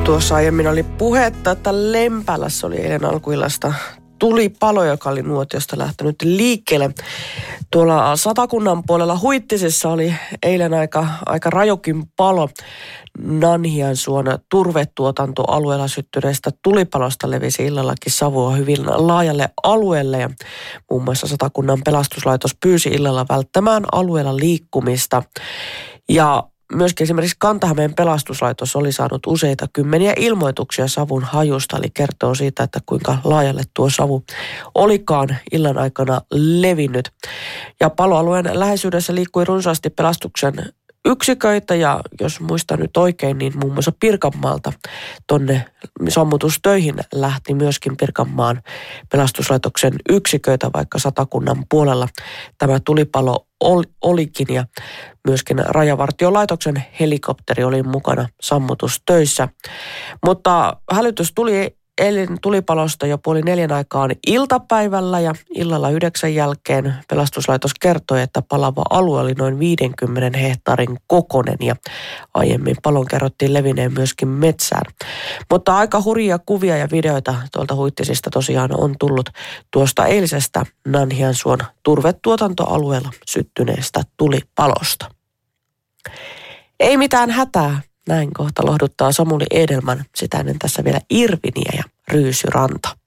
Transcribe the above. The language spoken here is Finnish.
Tuossa aiemmin oli puhetta, että Lempälässä oli eilen alkuillasta tulipalo, joka oli nuotiosta lähtenyt liikkeelle. Tuolla Satakunnan puolella Huittisessa oli eilen aika rajokin palo. Nanhiansuon turvetuotantoalueella syttyneestä tulipalosta levisi illallakin savua hyvin laajalle alueelle. Ja muun muassa Satakunnan pelastuslaitos pyysi illalla välttämään alueella liikkumista. Ja myöskin esimerkiksi Kanta-Hämeen pelastuslaitos oli saanut useita kymmeniä ilmoituksia savun hajusta, eli kertoo siitä, että kuinka laajalle tuo savu olikaan illan aikana levinnyt. Ja paloalueen läheisyydessä liikkui runsaasti pelastuksen yksiköitä ja jos muistan nyt oikein, niin muun muassa Pirkanmaalta tonne sammutustöihin lähti myöskin Pirkanmaan pelastuslaitoksen yksiköitä, vaikka Satakunnan puolella tämä tulipalo olikin ja myöskin Rajavartiolaitoksen helikopteri oli mukana sammutustöissä. Mutta hälytys tuli eilen tulipalosta jo 3:30 aikaan iltapäivällä ja illalla 9 jälkeen pelastuslaitos kertoi, että palava alue oli noin 50 hehtaarin kokoinen ja aiemmin palon kerrottiin levineen myöskin metsään. Mutta aika hurjia kuvia ja videoita tuolta Huittisista tosiaan on tullut tuosta eilisestä Nanhiansuon turvetuotantoalueella syttyneestä tulipalosta. Ei mitään hätää. Näin kohta lohduttaa Samuli Edelman, sitä ennen tässä vielä Irviniä ja Ryysyranta.